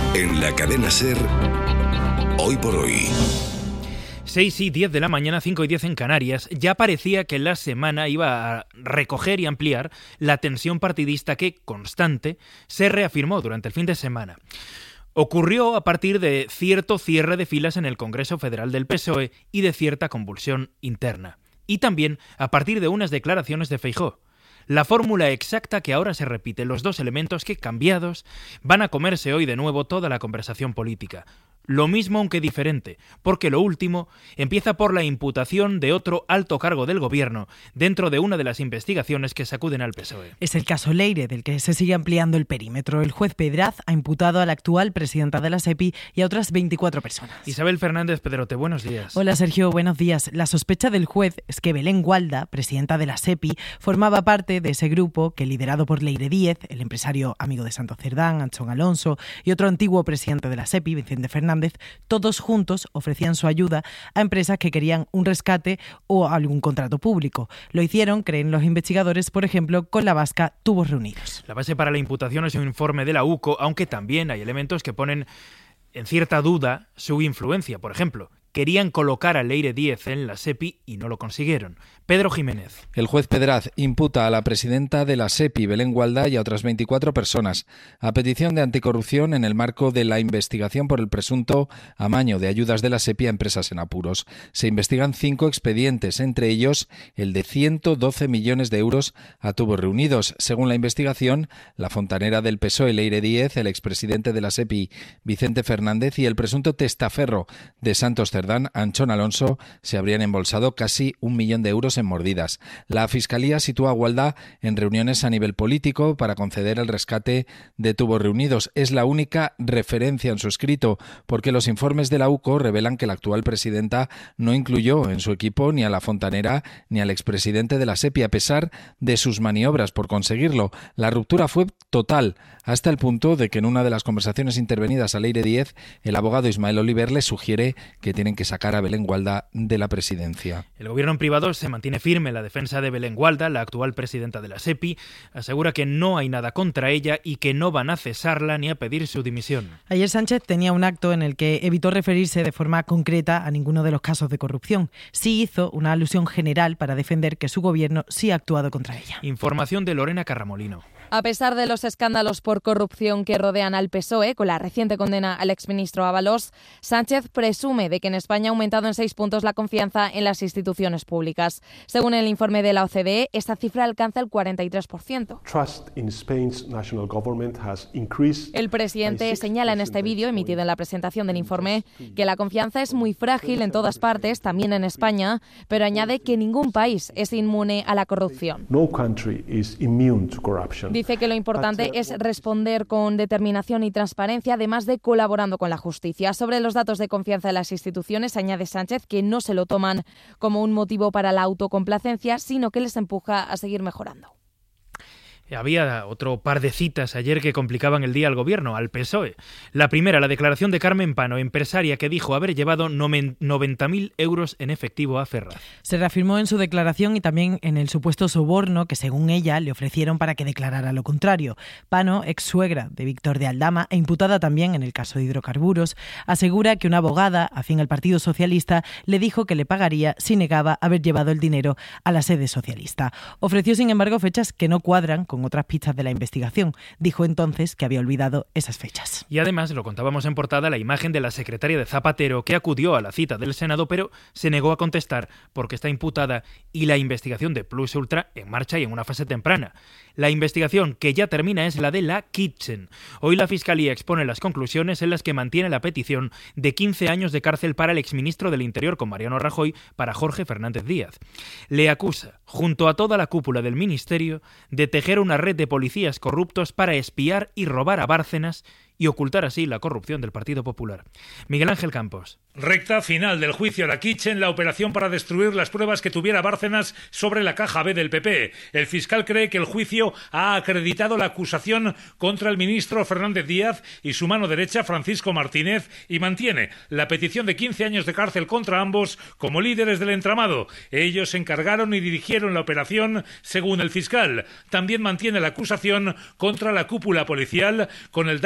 En la cadena SER, Hoy por Hoy. 6:10 de la mañana, 5:10 en Canarias. Ya parecía que la semana iba a recoger y ampliar la tensión partidista que, constante, se reafirmó durante el fin de semana. Ocurrió a partir de cierto cierre de filas en el Congreso Federal del PSOE y de cierta convulsión interna. Y también a partir de unas declaraciones de Feijóo. La fórmula exacta que ahora se repite, los dos elementos que, cambiados, van a comerse hoy de nuevo toda la conversación política. Lo mismo aunque diferente, porque lo último empieza por la imputación de otro alto cargo del gobierno dentro de una de las investigaciones que sacuden al PSOE. Es el caso Leire, del que se sigue ampliando el perímetro. El juez Pedraz ha imputado a la actual presidenta de la SEPI y a otras 24 personas. Isabel Fernández Pedrote, buenos días. Hola Sergio, buenos días. La sospecha del juez es que Belén Gualda, presidenta de la SEPI, formaba parte de ese grupo que, liderado por Leire Díez, el empresario amigo de Santos Cerdán, Antón Alonso, y otro antiguo presidente de la SEPI, Vicente Fernández, todos juntos ofrecían su ayuda a empresas que querían un rescate o algún contrato público. Lo hicieron, creen los investigadores, por ejemplo, con la vasca Tubos Reunidos. La base para la imputación es un informe de la UCO, aunque también hay elementos que ponen en cierta duda su influencia. Por ejemplo, querían colocar a Leire Díez en la SEPI y no lo consiguieron. Pedro Jiménez. El juez Pedraz imputa a la presidenta de la SEPI, Belén Gualda, y a otras 24 personas, a petición de anticorrupción en el marco de la investigación por el presunto amaño de ayudas de la SEPI a empresas en apuros. Se investigan 5 expedientes, entre ellos el de 112 millones de euros a Tubos Reunidos. Según la investigación, la fontanera del PSOE, Leire Díez, el expresidente de la SEPI, Vicente Fernández, y el presunto testaferro de Santos Cerdán, Antón Alonso, se habrían embolsado casi 1 millón de euros en mordidas. La Fiscalía sitúa a Gualda en reuniones a nivel político para conceder el rescate de Tubos Reunidos. Es la única referencia en su escrito, porque los informes de la UCO revelan que la actual presidenta no incluyó en su equipo ni a la fontanera ni al expresidente de la SEPI, a pesar de sus maniobras por conseguirlo. La ruptura fue total, hasta el punto de que en una de las conversaciones intervenidas a Leire Díez, el abogado Ismael Oliver le sugiere que tienen que sacar a Belén Gualda de la presidencia. El gobierno en privado se mantiene firme en la defensa de Belén Gualda, la actual presidenta de la SEPI. Asegura que no hay nada contra ella y que no van a cesarla ni a pedir su dimisión. Ayer Sánchez tenía un acto en el que evitó referirse de forma concreta a ninguno de los casos de corrupción. Sí hizo una alusión general para defender que su gobierno sí ha actuado contra ella. Información de Lorena Carramolino. A pesar de los escándalos por corrupción que rodean al PSOE, con la reciente condena al exministro Ábalos, Sánchez presume de que en España ha aumentado en 6 puntos la confianza en las instituciones públicas. Según el informe de la OCDE, esta cifra alcanza el 43%. El presidente señala en este vídeo, emitido en la presentación del informe, que la confianza es muy frágil en todas partes, también en España, pero añade que ningún país es inmune a la corrupción. Dice que lo importante es responder con determinación y transparencia, además de colaborando con la justicia. Sobre los datos de confianza de las instituciones, añade Sánchez que no se lo toman como un motivo para la autocomplacencia, sino que les empuja a seguir mejorando. Había otro par de citas ayer que complicaban el día al gobierno, al PSOE. La primera, la declaración de Carmen Pano, empresaria que dijo haber llevado 90.000 euros en efectivo a Ferraz. Se reafirmó en su declaración y también en el supuesto soborno que, según ella, le ofrecieron para que declarara lo contrario. Pano, ex suegra de Víctor de Aldama e imputada también en el caso de hidrocarburos, asegura que una abogada, afín al Partido Socialista, le dijo que le pagaría si negaba haber llevado el dinero a la sede socialista. Ofreció, sin embargo, fechas que no cuadran con otras pistas de la investigación. Dijo entonces que había olvidado esas fechas. Y además, lo contábamos en portada, la imagen de la secretaria de Zapatero que acudió a la cita del Senado, pero se negó a contestar porque está imputada y la investigación de Plus Ultra en marcha y en una fase temprana. La investigación que ya termina es la de la Kitchen. Hoy la Fiscalía expone las conclusiones en las que mantiene la petición de 15 años de cárcel para el exministro del Interior con Mariano Rajoy para Jorge Fernández Díaz. Le acusa, junto a toda la cúpula del ministerio, de tejer una red de policías corruptos para espiar y robar a Bárcenas y ocultar así la corrupción del Partido Popular. Miguel Ángel Campos. Recta final del juicio a la Kitchen, la operación para destruir las pruebas que tuviera Bárcenas sobre la caja B del PP. El fiscal cree que el juicio ha acreditado la acusación contra el ministro Fernández Díaz y su mano derecha, Francisco Martínez, y mantiene la petición de 15 años de cárcel contra ambos como líderes del entramado. Ellos se encargaron y dirigieron la operación, según el fiscal. También mantiene la acusación contra la cúpula policial con el DAO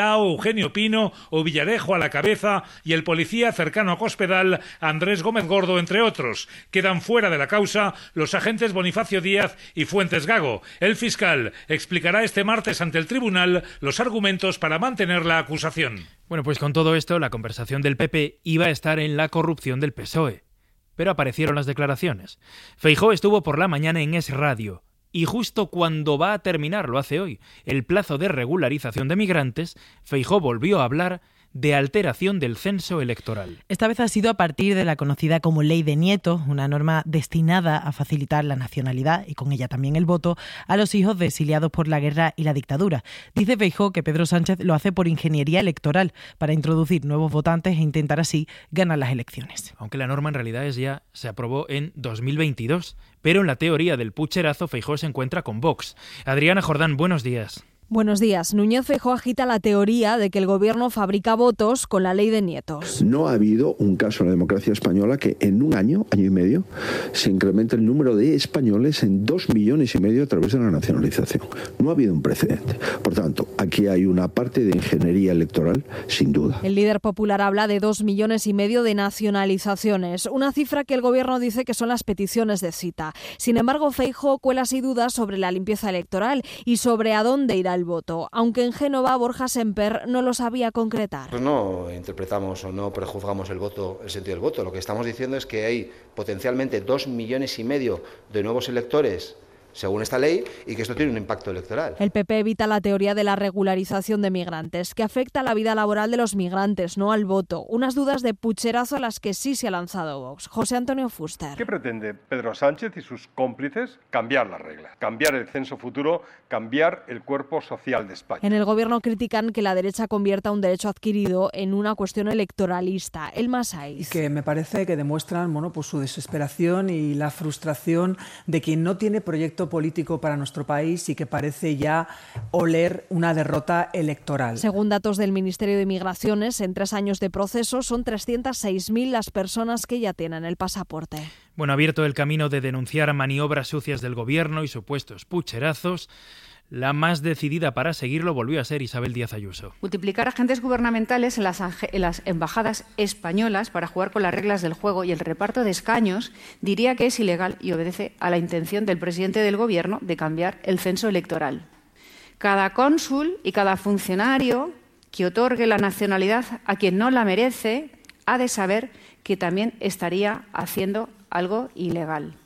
Eugenio Pino o Villarejo a la cabeza y el policía cercano a Cospedal, Andrés Gómez Gordo, entre otros. Quedan fuera de la causa los agentes Bonifacio Díaz y Fuentes Gago. El fiscal explicará este martes ante el tribunal los argumentos para mantener la acusación. Bueno, pues con todo esto, la conversación del PP iba a estar en la corrupción del PSOE. Pero aparecieron las declaraciones. Feijóo estuvo por la mañana en Es Radio. Y justo cuando va a terminar, lo hace hoy, el plazo de regularización de migrantes, Feijóo volvió a hablar de alteración del censo electoral. Esta vez ha sido a partir de la conocida como Ley de Nietos, una norma destinada a facilitar la nacionalidad y con ella también el voto a los hijos de exiliados por la guerra y la dictadura. Dice Feijóo que Pedro Sánchez lo hace por ingeniería electoral para introducir nuevos votantes e intentar así ganar las elecciones. Aunque la norma en realidad se aprobó en 2022, pero en la teoría del pucherazo Feijóo se encuentra con Vox. Adriana Jordán, buenos días. Buenos días. Núñez Feijóo agita la teoría de que el gobierno fabrica votos con la ley de Nietos. No ha habido un caso en la democracia española que en un año y medio, se incremente el número de españoles en 2,5 millones a través de la nacionalización. No ha habido un precedente. Por tanto, aquí hay una parte de ingeniería electoral, sin duda. El líder popular habla de 2,5 millones de nacionalizaciones, una cifra que el gobierno dice que son las peticiones de cita. Sin embargo, Feijóo cuela así dudas sobre la limpieza electoral y sobre a dónde irá el voto, aunque en Génova Borja Semper no lo sabía concretar. Pues no interpretamos o no prejuzgamos el sentido del voto. Lo que estamos diciendo es que hay potencialmente 2,5 millones de nuevos electores según esta ley, y que esto tiene un impacto electoral. El PP evita la teoría de la regularización de migrantes, que afecta a la vida laboral de los migrantes, no al voto. Unas dudas de pucherazo a las que sí se ha lanzado Vox. José Antonio Fuster. ¿Qué pretende Pedro Sánchez y sus cómplices? Cambiar las reglas, cambiar el censo futuro, cambiar el cuerpo social de España. En el gobierno critican que la derecha convierta un derecho adquirido en una cuestión electoralista. El Masaiz. Y que me parece que demuestran pues su desesperación y la frustración de quien no tiene proyecto político para nuestro país y que parece ya oler una derrota electoral. Según datos del Ministerio de Migraciones, en 3 años de proceso son 306.000 las personas que ya tienen el pasaporte. Bueno, abierto el camino de denunciar maniobras sucias del gobierno y supuestos pucherazos, la más decidida para seguirlo volvió a ser Isabel Díaz Ayuso. Multiplicar agentes gubernamentales en las embajadas españolas para jugar con las reglas del juego y el reparto de escaños diría que es ilegal y obedece a la intención del presidente del Gobierno de cambiar el censo electoral. Cada cónsul y cada funcionario que otorgue la nacionalidad a quien no la merece ha de saber que también estaría haciendo algo ilegal.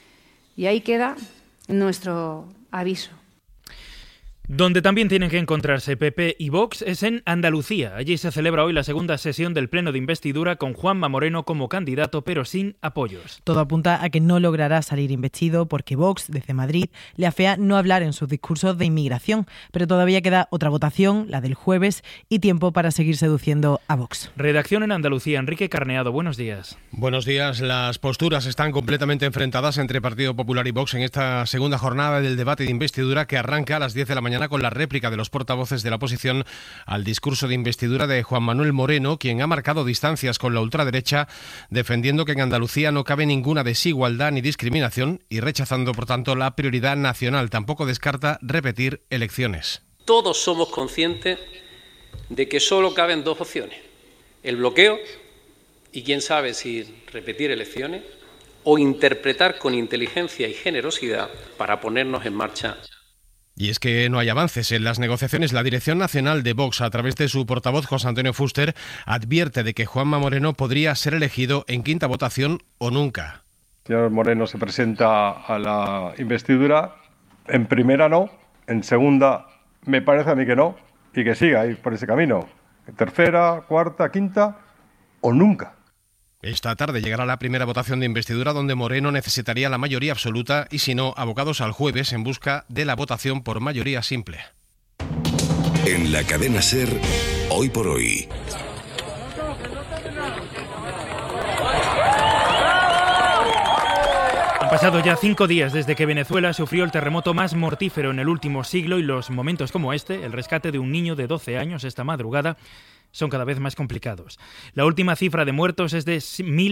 Y ahí queda nuestro aviso. Donde también tienen que encontrarse PP y Vox es en Andalucía. Allí se celebra hoy la segunda sesión del pleno de investidura con Juanma Moreno como candidato, pero sin apoyos. Todo apunta a que no logrará salir investido porque Vox, desde Madrid, le afea no hablar en sus discursos de inmigración, pero todavía queda otra votación, la del jueves, y tiempo para seguir seduciendo a Vox. Redacción en Andalucía, Enrique Carneado, buenos días. Buenos días. Las posturas están completamente enfrentadas entre Partido Popular y Vox en esta segunda jornada del debate de investidura que arranca a las 10 de la mañana con la réplica de los portavoces de la oposición al discurso de investidura de Juan Manuel Moreno, quien ha marcado distancias con la ultraderecha, defendiendo que en Andalucía no cabe ninguna desigualdad ni discriminación y rechazando, por tanto, la prioridad nacional. Tampoco descarta repetir elecciones. Todos somos conscientes de que solo caben 2 opciones: el bloqueo y quién sabe si repetir elecciones, o interpretar con inteligencia y generosidad para ponernos en marcha. Y es que no hay avances en las negociaciones. La Dirección Nacional de Vox, a través de su portavoz José Antonio Fuster, advierte de que Juanma Moreno podría ser elegido en quinta votación o nunca. El señor Moreno se presenta a la investidura, en primera no, en segunda me parece a mí que no, y que siga ahí por ese camino. En tercera, cuarta, quinta o nunca. Esta tarde llegará la primera votación de investidura donde Moreno necesitaría la mayoría absoluta y si no, abocados al jueves en busca de la votación por mayoría simple. En la cadena SER, Hoy por Hoy. Han pasado ya 5 días desde que Venezuela sufrió el terremoto más mortífero en el último siglo y los momentos como este, el rescate de un niño de 12 años esta madrugada, son cada vez más complicados. La última cifra de muertos es de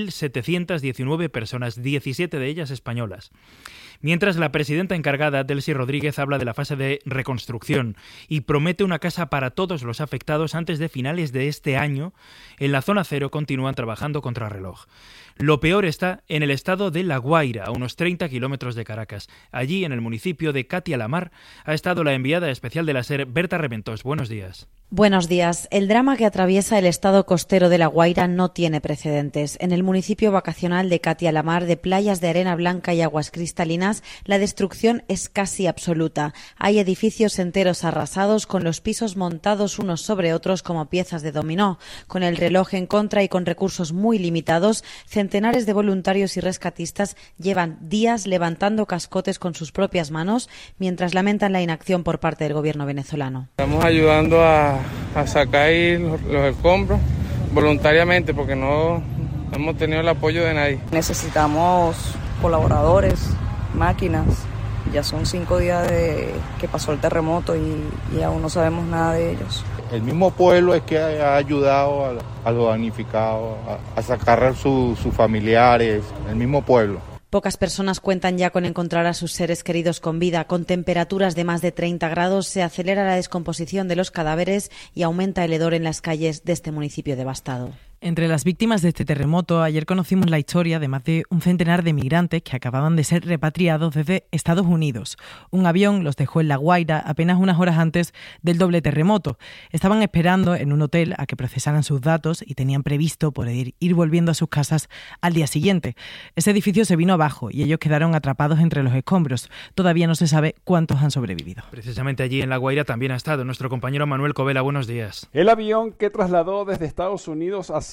1.719 personas, 17 de ellas españolas. Mientras, la presidenta encargada, Delcy Rodríguez, habla de la fase de reconstrucción y promete una casa para todos los afectados antes de finales de este año. En la zona cero continúan trabajando contrarreloj. Lo peor está en el estado de La Guaira, a unos 30 kilómetros de Caracas. Allí, en el municipio de Catia-la-Mar, ha estado la enviada especial de la SER, Berta Reventós. Buenos días. Buenos días. El drama que atraviesa el estado costero de La Guaira no tiene precedentes. En el municipio vacacional de Catia-la-Mar, de playas de arena blanca y aguas cristalinas, la destrucción es casi absoluta. Hay edificios enteros arrasados, con los pisos montados unos sobre otros como piezas de dominó. Con el reloj en contra y con recursos muy limitados, centenares de voluntarios y rescatistas llevan días levantando cascotes con sus propias manos, mientras lamentan la inacción por parte del gobierno venezolano. Estamos ayudando a sacar ahí los escombros voluntariamente, porque no hemos tenido el apoyo de nadie. Necesitamos colaboradores, máquinas. Ya son 5 días de que pasó el terremoto y aún no sabemos nada de ellos. El mismo pueblo es que ha ayudado a los damnificados, a sacar a sus familiares, el mismo pueblo. Pocas personas cuentan ya con encontrar a sus seres queridos con vida. Con temperaturas de más de 30 grados se acelera la descomposición de los cadáveres y aumenta el hedor en las calles de este municipio devastado. Entre las víctimas de este terremoto, ayer conocimos la historia de más de un centenar de migrantes que acababan de ser repatriados desde Estados Unidos. Un avión los dejó en La Guaira apenas unas horas antes del doble terremoto. Estaban esperando en un hotel a que procesaran sus datos y tenían previsto poder ir volviendo a sus casas al día siguiente. Ese edificio se vino abajo y ellos quedaron atrapados entre los escombros. Todavía no se sabe cuántos han sobrevivido. Precisamente allí en La Guaira también ha estado nuestro compañero Manuel Covela. Buenos días. El avión que trasladó desde Estados Unidos a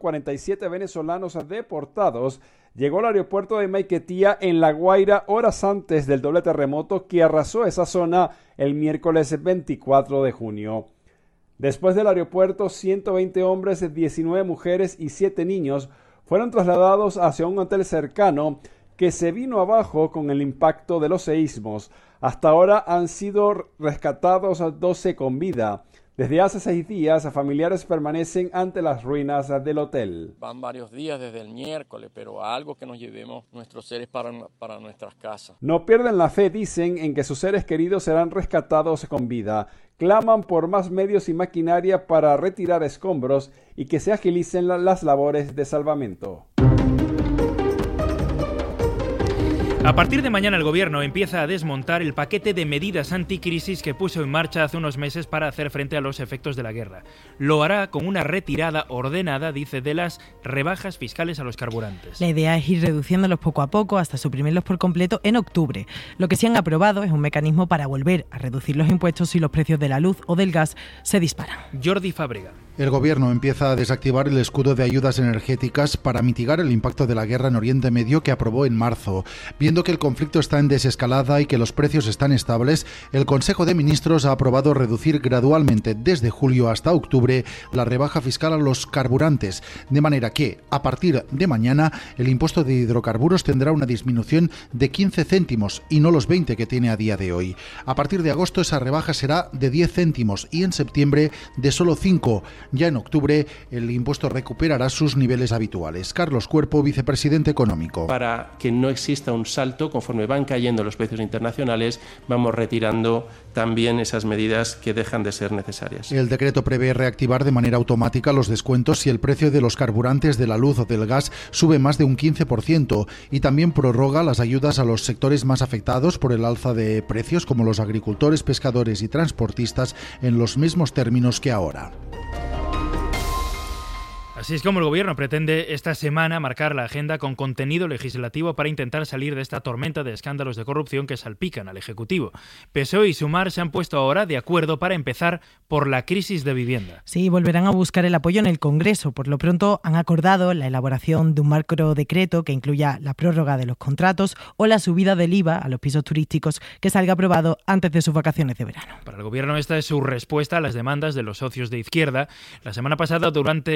147 venezolanos deportados llegó al aeropuerto de Maiquetía en La Guaira horas antes del doble terremoto que arrasó esa zona el miércoles 24 de junio. Después del aeropuerto, 120 hombres, 19 mujeres y 7 niños fueron trasladados hacia un hotel cercano que se vino abajo con el impacto de los seísmos. Hasta ahora han sido rescatados 12 con vida. Desde hace 6 días, familiares permanecen ante las ruinas del hotel. Van varios días desde el miércoles, pero algo que nos llevemos nuestros seres para nuestras casas. No pierden la fe, dicen, en que sus seres queridos serán rescatados con vida. Claman por más medios y maquinaria para retirar escombros y que se agilicen las labores de salvamento. A partir de mañana el Gobierno empieza a desmontar el paquete de medidas anticrisis que puso en marcha hace unos meses para hacer frente a los efectos de la guerra. Lo hará con una retirada ordenada, dice, de las rebajas fiscales a los carburantes. La idea es ir reduciéndolos poco a poco hasta suprimirlos por completo en octubre. Lo que sí han aprobado es un mecanismo para volver a reducir los impuestos si los precios de la luz o del gas se disparan. Jordi Fábrega. El Gobierno empieza a desactivar el escudo de ayudas energéticas para mitigar el impacto de la guerra en Oriente Medio que aprobó en marzo. Viendo que el conflicto está en desescalada y que los precios están estables, el Consejo de Ministros ha aprobado reducir gradualmente desde julio hasta octubre la rebaja fiscal a los carburantes, de manera que, a partir de mañana, el impuesto de hidrocarburos tendrá una disminución de 15 céntimos y no los 20 que tiene a día de hoy. A partir de agosto esa rebaja será de 10 céntimos y en septiembre de solo 5. Ya en octubre el impuesto recuperará sus niveles habituales. Carlos Cuerpo, vicepresidente económico. Para que no exista un salto, conforme van cayendo los precios internacionales, vamos retirando también esas medidas que dejan de ser necesarias. El decreto prevé reactivar de manera automática los descuentos si el precio de los carburantes, de la luz o del gas sube más de un 15% y también prorroga las ayudas a los sectores más afectados por el alza de precios, como los agricultores, pescadores y transportistas, en los mismos términos que ahora. Así es como el Gobierno pretende esta semana marcar la agenda con contenido legislativo para intentar salir de esta tormenta de escándalos de corrupción que salpican al Ejecutivo. PSOE y Sumar se han puesto ahora de acuerdo para empezar por la crisis de vivienda. Sí, volverán a buscar el apoyo en el Congreso. Por lo pronto han acordado la elaboración de un macrodecreto que incluya la prórroga de los contratos o la subida del IVA a los pisos turísticos que salga aprobado antes de sus vacaciones de verano. Para el Gobierno esta es su respuesta a las demandas de los socios de izquierda. La semana pasada, durante su comparecencia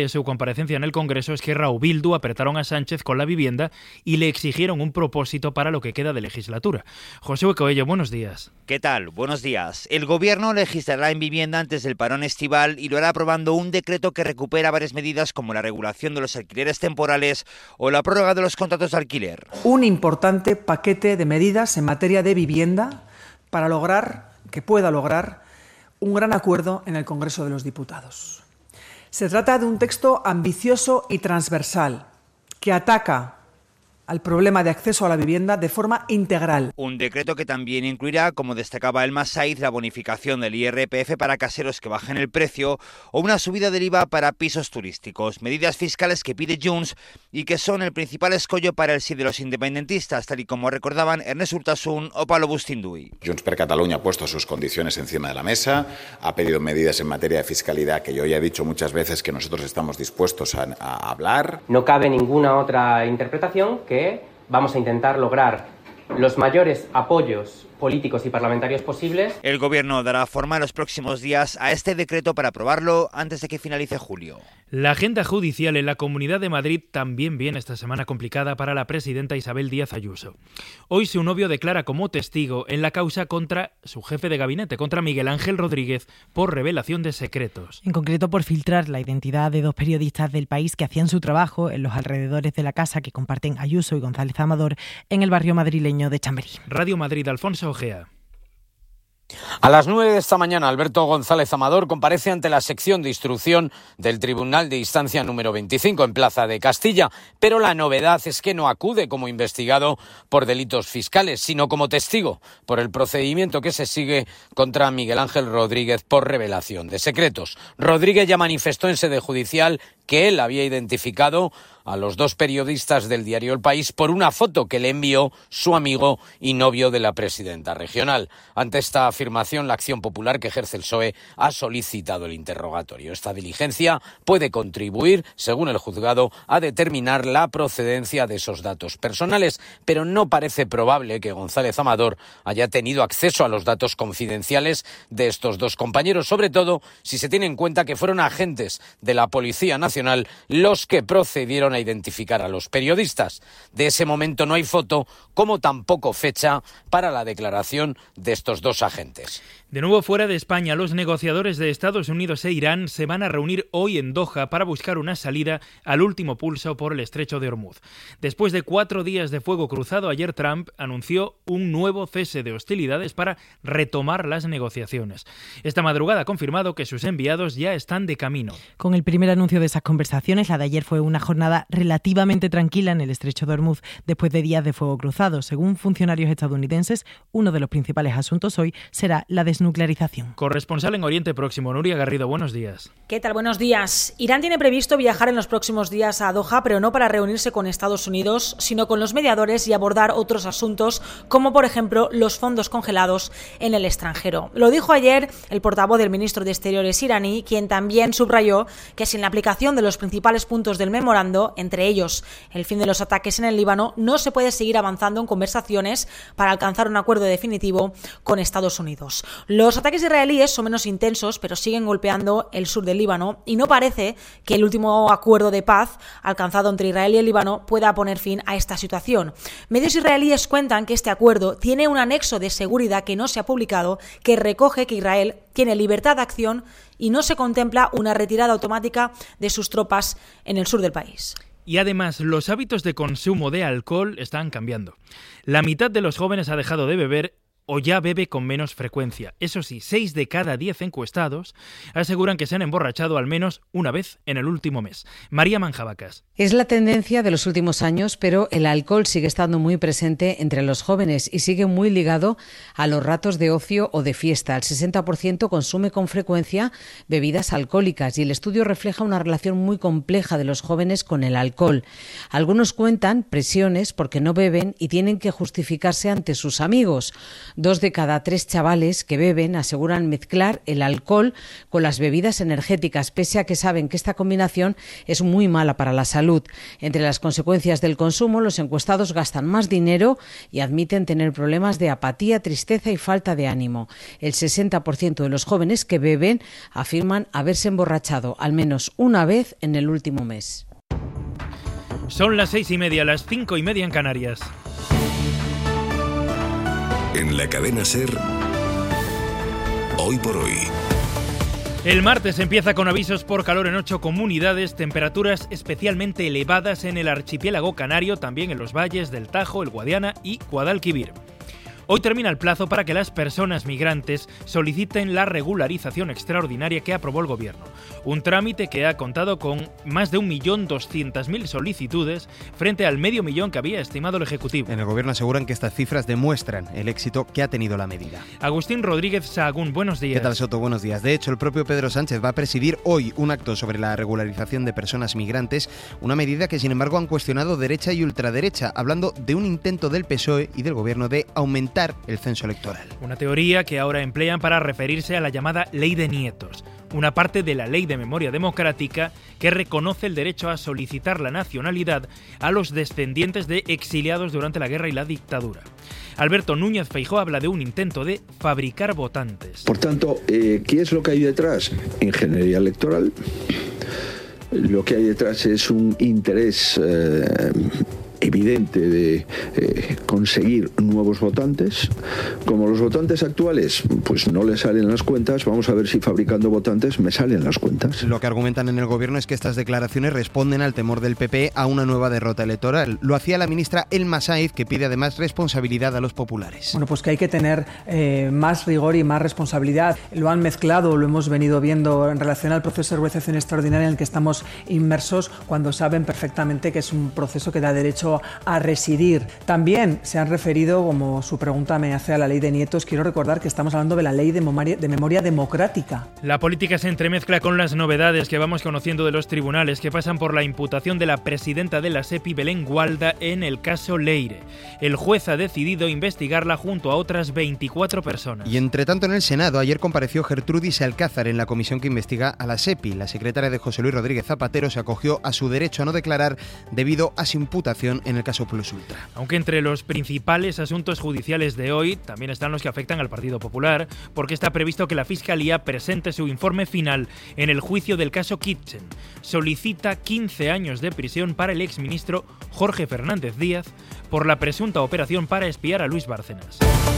comparecencia en el Congreso, Esquerra o Bildu apretaron a Sánchez con la vivienda y le exigieron un propósito para lo que queda de legislatura. Josué Coello, buenos días. ¿Qué tal? Buenos días. El Gobierno legislará en vivienda antes del parón estival y lo hará aprobando un decreto que recupera varias medidas como la regulación de los alquileres temporales o la prórroga de los contratos de alquiler. Un importante paquete de medidas en materia de vivienda para que pueda lograr un gran acuerdo en el Congreso de los Diputados. Se trata de un texto ambicioso y transversal que ataca al problema de acceso a la vivienda de forma integral. Un decreto que también incluirá, como destacaba el Masaiz, la bonificación del IRPF para caseros que bajen el precio o una subida del IVA para pisos turísticos. Medidas fiscales que pide Junts y que son el principal escollo para el sí de los independentistas, tal y como recordaban Ernest Urtasun o Pablo Bustinduy. Junts per Catalunya ha puesto sus condiciones encima de la mesa, ha pedido medidas en materia de fiscalidad que yo ya he dicho muchas veces que nosotros estamos dispuestos a hablar. No cabe ninguna otra interpretación que vamos a intentar lograr los mayores apoyos políticos y parlamentarios posibles. El Gobierno dará forma en los próximos días a este decreto para aprobarlo antes de que finalice julio. La agenda judicial en la Comunidad de Madrid también viene esta semana complicada para la presidenta Isabel Díaz Ayuso. Hoy su novio declara como testigo en la causa contra su jefe de gabinete, contra Miguel Ángel Rodríguez, por revelación de secretos. En concreto por filtrar la identidad de dos periodistas del País que hacían su trabajo en los alrededores de la casa que comparten Ayuso y González Amador en el barrio madrileño de Chamberí. Radio Madrid, Alfonso Ojea. A las 9 de esta mañana, Alberto González Amador comparece ante la sección de instrucción del Tribunal de Instancia número 25 en Plaza de Castilla, pero la novedad es que no acude como investigado por delitos fiscales, sino como testigo por el procedimiento que se sigue contra Miguel Ángel Rodríguez por revelación de secretos. Rodríguez ya manifestó en sede judicial que él había identificado a los dos periodistas del diario El País por una foto que le envió su amigo y novio de la presidenta regional. Ante esta afirmación, la Acción Popular que ejerce el PSOE ha solicitado el interrogatorio. Esta diligencia puede contribuir, según el juzgado, a determinar la procedencia de esos datos personales, pero no parece probable que González Amador haya tenido acceso a los datos confidenciales de estos dos compañeros, sobre todo si se tiene en cuenta que fueron agentes de la Policía Nacional los que procedieron a identificar a los periodistas. De ese momento no hay foto, como tampoco fecha para la declaración de estos dos agentes. De nuevo fuera de España, los negociadores de Estados Unidos e Irán se van a reunir hoy en Doha para buscar una salida al último pulso por el estrecho de Hormuz. Después de 4 días de fuego cruzado, ayer Trump anunció un nuevo cese de hostilidades para retomar las negociaciones. Esta madrugada ha confirmado que sus enviados ya están de camino. Con el primer anuncio de esas conversaciones, la de ayer fue una jornada relativamente tranquila en el estrecho de Hormuz después de días de fuego cruzado. Según funcionarios estadounidenses, uno de los principales asuntos hoy será la desnuclearización. Corresponsal en Oriente Próximo, Nuria Garrido, buenos días. ¿Qué tal? Buenos días. Irán tiene previsto viajar en los próximos días a Doha, pero no para reunirse con Estados Unidos, sino con los mediadores y abordar otros asuntos, como por ejemplo los fondos congelados en el extranjero. Lo dijo ayer el portavoz del ministro de Exteriores iraní, quien también subrayó que sin la aplicación de los principales puntos del memorando, entre ellos el fin de los ataques en el Líbano, no se puede seguir avanzando en conversaciones para alcanzar un acuerdo definitivo con Estados Unidos. Los ataques israelíes son menos intensos, pero siguen golpeando el sur del Líbano y no parece que el último acuerdo de paz alcanzado entre Israel y el Líbano pueda poner fin a esta situación. Medios israelíes cuentan que este acuerdo tiene un anexo de seguridad que no se ha publicado, que recoge que Israel tiene libertad de acción y no se contempla una retirada automática de sus tropas en el sur del país. Y además, los hábitos de consumo de alcohol están cambiando. La mitad de los jóvenes ha dejado de beber o ya bebe con menos frecuencia. Eso sí, 6 de cada 10 encuestados aseguran que se han emborrachado al menos una vez en el último mes. María Manjabacas. Es la tendencia de los últimos años, pero el alcohol sigue estando muy presente entre los jóvenes y sigue muy ligado a los ratos de ocio o de fiesta. El 60% consume con frecuencia bebidas alcohólicas y el estudio refleja una relación muy compleja de los jóvenes con el alcohol. Algunos cuentan presiones porque no beben y tienen que justificarse ante sus amigos. 2 de cada 3 chavales que beben aseguran mezclar el alcohol con las bebidas energéticas, pese a que saben que esta combinación es muy mala para la salud. Entre las consecuencias del consumo, los encuestados gastan más dinero y admiten tener problemas de apatía, tristeza y falta de ánimo. El 60% de los jóvenes que beben afirman haberse emborrachado al menos una vez en el último mes. Son las 6:30, las 5:30 en Canarias. En la cadena SER, Hoy por Hoy. El martes empieza con avisos por calor en 8 comunidades, temperaturas especialmente elevadas en el archipiélago canario, también en los valles del Tajo, el Guadiana y Guadalquivir. Hoy termina el plazo para que las personas migrantes soliciten la regularización extraordinaria que aprobó el Gobierno. Un trámite que ha contado con más de 1.200.000 solicitudes frente al 500.000 que había estimado el Ejecutivo. En el Gobierno aseguran que estas cifras demuestran el éxito que ha tenido la medida. Agustín Rodríguez Sahagún, buenos días. ¿Qué tal, Soto? Buenos días. De hecho, el propio Pedro Sánchez va a presidir hoy un acto sobre la regularización de personas migrantes, una medida que, sin embargo, han cuestionado derecha y ultraderecha, hablando de un intento del PSOE y del Gobierno de aumentar el censo electoral. Una teoría que ahora emplean para referirse a la llamada Ley de Nietos, una parte de la Ley de Memoria Democrática que reconoce el derecho a solicitar la nacionalidad a los descendientes de exiliados durante la guerra y la dictadura. Alberto Núñez Feijóo habla de un intento de fabricar votantes. Por tanto, ¿qué es lo que hay detrás? Ingeniería electoral. Lo que hay detrás es un interés evidente de conseguir nuevos votantes. Como los votantes actuales pues no les salen las cuentas, vamos a ver si fabricando votantes me salen las cuentas. Lo que argumentan en el Gobierno es que estas declaraciones responden al temor del PP a una nueva derrota electoral. Lo hacía la ministra Elma Sáiz, que pide además responsabilidad a los populares. Bueno, pues que hay que tener más rigor y más responsabilidad. Lo han mezclado, lo hemos venido viendo en relación al proceso de regularización extraordinaria en el que estamos inmersos, cuando saben perfectamente que es un proceso que da derecho a residir. También se han referido, como su pregunta me hace, a la Ley de Nietos. Quiero recordar que estamos hablando de la Ley de Memoria Democrática. La política se entremezcla con las novedades que vamos conociendo de los tribunales, que pasan por la imputación de la presidenta de la SEPI, Belén Gualda, en el caso Leire. El juez ha decidido investigarla junto a otras 24 personas. Y entre tanto, en el Senado, ayer compareció Gertrudis Alcázar en la comisión que investiga a la SEPI. La secretaria de José Luis Rodríguez Zapatero se acogió a su derecho a no declarar debido a su imputación en el caso Plus Ultra. Aunque entre los principales asuntos judiciales de hoy también están los que afectan al Partido Popular, porque está previsto que la Fiscalía presente su informe final en el juicio del caso Kitchen. Solicita 15 años de prisión para el exministro Jorge Fernández Díaz por la presunta operación para espiar a Luis Bárcenas.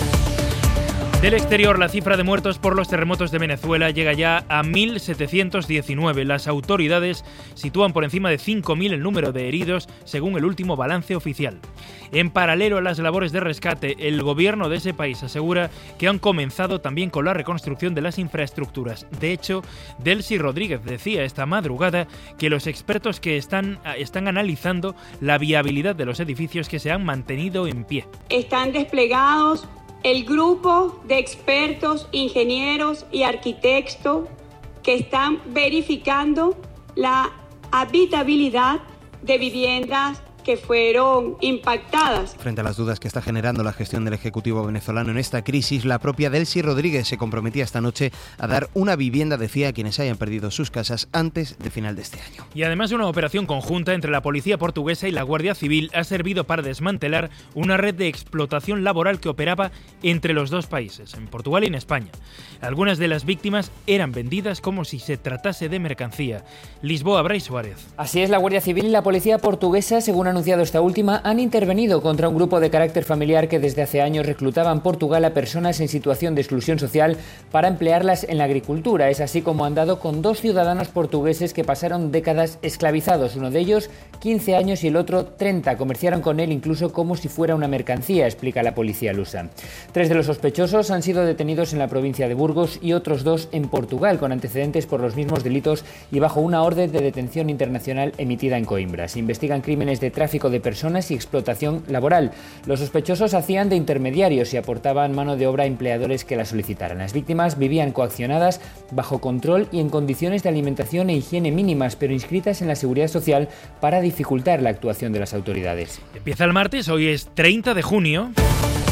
Del exterior, la cifra de muertos por los terremotos de Venezuela llega ya a 1.719. Las autoridades sitúan por encima de 5.000 el número de heridos, según el último balance oficial. En paralelo a las labores de rescate, el gobierno de ese país asegura que han comenzado también con la reconstrucción de las infraestructuras. De hecho, Delcy Rodríguez decía esta madrugada que los expertos que están analizando la viabilidad de los edificios que se han mantenido en pie. Están desplegados el grupo de expertos, ingenieros y arquitectos que están verificando la habitabilidad de viviendas que fueron impactadas. Frente a las dudas que está generando la gestión del Ejecutivo venezolano en esta crisis, la propia Delcy Rodríguez se comprometía esta noche a dar una vivienda, decía, a quienes hayan perdido sus casas antes de final de este año. Y además, una operación conjunta entre la policía portuguesa y la Guardia Civil ha servido para desmantelar una red de explotación laboral que operaba entre los dos países, en Portugal y en España. Algunas de las víctimas eran vendidas como si se tratase de mercancía. Lisboa, Brais Suárez. Así es, la Guardia Civil y la policía portuguesa, según anunciado esta última, han intervenido contra un grupo de carácter familiar que desde hace años reclutaba en Portugal a personas en situación de exclusión social para emplearlas en la agricultura. Es así como han dado con 2 ciudadanos portugueses que pasaron décadas esclavizados, uno de ellos 15 años y el otro 30. Comerciaron con él incluso como si fuera una mercancía, explica la policía lusa. 3 de los sospechosos han sido detenidos en la provincia de Burgos y otros 2 en Portugal, con antecedentes por los mismos delitos y bajo una orden de detención internacional emitida en Coimbra. Se investigan crímenes de tráfico de personas y explotación laboral. Los sospechosos hacían de intermediarios y aportaban mano de obra a empleadores que la solicitaran. Las víctimas vivían coaccionadas, bajo control y en condiciones de alimentación e higiene mínimas, pero inscritas en la Seguridad Social para dificultar la actuación de las autoridades. Empieza el martes, hoy es 30 de junio.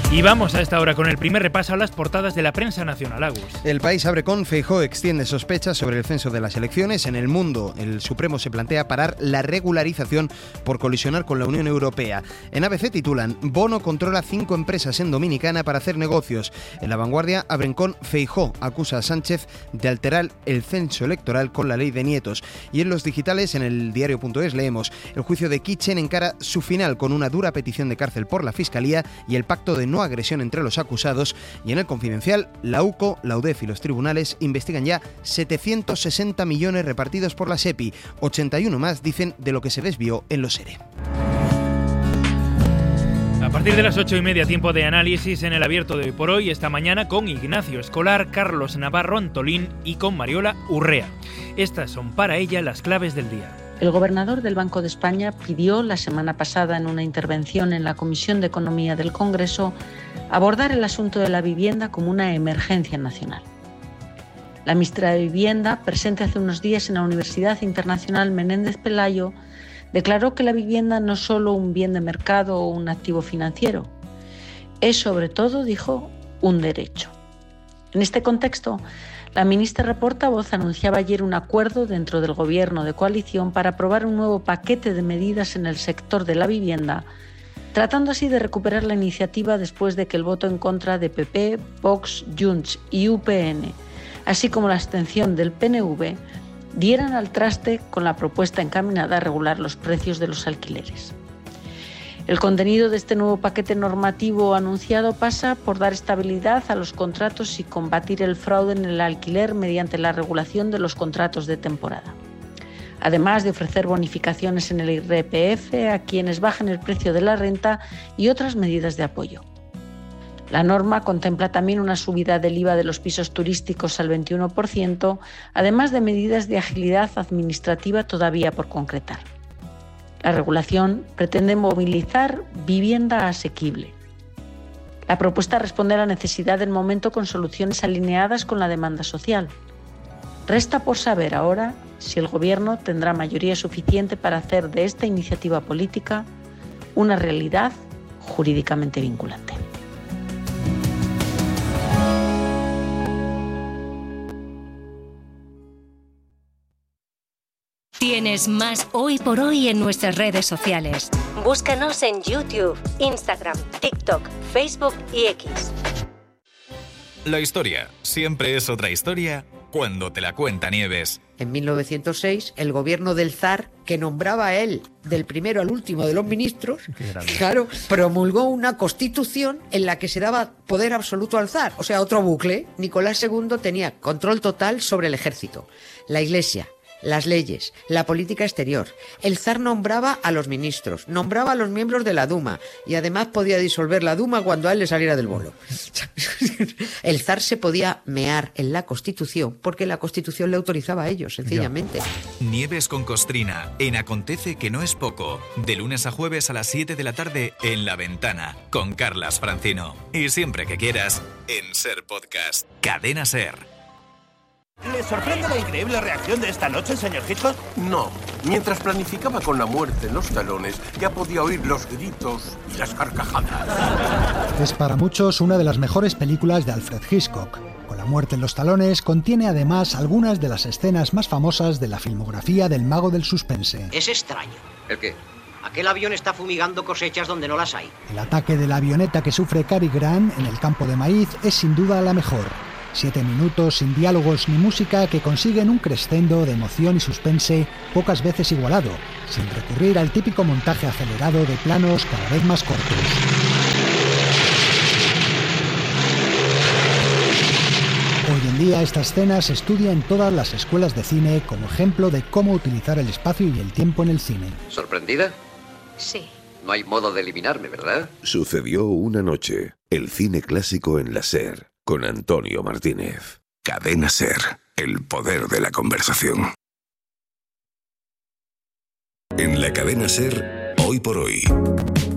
Y vamos a esta hora con el primer repaso a las portadas de la prensa nacional, Agus. El País abre con: Feijóo extiende sospechas sobre el censo de las elecciones. En El Mundo, el Supremo se plantea parar la regularización por colisionar con la Unión Europea. En ABC titulan: Bono controla 5 empresas en Dominicana para hacer negocios. En La Vanguardia abren con: Feijóo acusa a Sánchez de alterar el censo electoral con la ley de nietos. Y en los digitales, en el diario.es leemos: el juicio de Kitchen encara su final con una dura petición de cárcel por la Fiscalía y el pacto de no agresión entre los acusados. Y en El Confidencial, la UCO, la UDEF y los tribunales investigan ya 760 millones repartidos por la SEPI, 81 más, dicen, de lo que se desvió en los ERE. A partir de las 8:30, tiempo de análisis en el Abierto de Hoy por Hoy, esta mañana con Ignacio Escolar, Carlos Navarro Antolín y con Mariola Urrea. Estas son para ella las claves del día. El gobernador del Banco de España pidió la semana pasada en una intervención en la Comisión de Economía del Congreso abordar el asunto de la vivienda como una emergencia nacional. La ministra de Vivienda, presente hace unos días en la Universidad Internacional Menéndez Pelayo, declaró que la vivienda no es solo un bien de mercado o un activo financiero, es sobre todo, dijo, un derecho. En este contexto, la ministra portavoz anunciaba ayer un acuerdo dentro del gobierno de coalición para aprobar un nuevo paquete de medidas en el sector de la vivienda, tratando así de recuperar la iniciativa después de que el voto en contra de PP, Vox, Junts y UPN, así como la abstención del PNV, dieran al traste con la propuesta encaminada a regular los precios de los alquileres. El contenido de este nuevo paquete normativo anunciado pasa por dar estabilidad a los contratos y combatir el fraude en el alquiler mediante la regulación de los contratos de temporada, además de ofrecer bonificaciones en el IRPF a quienes bajen el precio de la renta y otras medidas de apoyo. La norma contempla también una subida del IVA de los pisos turísticos al 21%, además de medidas de agilidad administrativa todavía por concretar. La regulación pretende movilizar vivienda asequible. La propuesta responde a la necesidad del momento con soluciones alineadas con la demanda social. Resta por saber ahora si el Gobierno tendrá mayoría suficiente para hacer de esta iniciativa política una realidad jurídicamente vinculante. Tienes más Hoy por Hoy en nuestras redes sociales. Búscanos en YouTube, Instagram, TikTok, Facebook y X. La historia siempre es otra historia cuando te la cuenta Nieves. En 1906, el gobierno del zar, que nombraba a él del primero al último de los ministros, claro, promulgó una constitución en la que se daba poder absoluto al zar. O sea, otro bucle. Nicolás II tenía control total sobre el ejército, la iglesia, las leyes, la política exterior. El zar nombraba a los ministros, nombraba a los miembros de la Duma y además podía disolver la Duma cuando a él le saliera del bolo. El zar se podía mear en la Constitución porque la Constitución le autorizaba a ello, sencillamente. Nieves con Costrina, en Acontece que no es poco, de lunes a jueves a las 7 de la tarde en La Ventana, con Carlas Francino. Y siempre que quieras, en Ser Podcast. Cadena Ser. ¿Le sorprende la increíble reacción de esta noche, señor Hitchcock? No. Mientras planificaba con la muerte en los talones, ya podía oír los gritos y las carcajadas. Es para muchos una de las mejores películas de Alfred Hitchcock. Con la muerte en los talones, contiene además algunas de las escenas más famosas de la filmografía del mago del suspense. Es extraño. ¿El qué? Aquel avión está fumigando cosechas donde no las hay. El ataque de la avioneta que sufre Cary Grant en el campo de maíz es sin duda la mejor. 7 minutos sin diálogos ni música que consiguen un crescendo de emoción y suspense pocas veces igualado, sin recurrir al típico montaje acelerado de planos cada vez más cortos. Hoy en día esta escena se estudia en todas las escuelas de cine como ejemplo de cómo utilizar el espacio y el tiempo en el cine. ¿Sorprendida? Sí. No hay modo de eliminarme, ¿verdad? Sucedió una noche. El cine clásico en la SER. Con Antonio Martínez. Cadena Ser, el poder de la conversación. En la Cadena Ser, Hoy por Hoy.